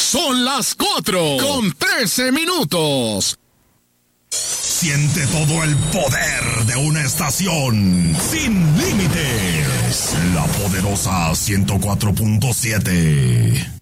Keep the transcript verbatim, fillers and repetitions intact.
Son las cuatro con trece minutos. Siente todo el poder de una estación sin límites. La poderosa ciento cuatro punto siete.